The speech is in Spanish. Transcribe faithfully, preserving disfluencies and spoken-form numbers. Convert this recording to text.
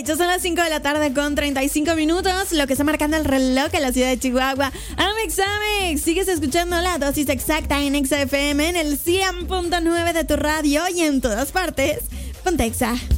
hecho, son las cinco de la tarde con treinta y cinco minutos, lo que está marcando el reloj en la ciudad de Chihuahua. Amex, Amex, sigues escuchando la dosis exacta en Exa F M en el cien punto nueve de tu radio y en todas partes. Ponte Exa.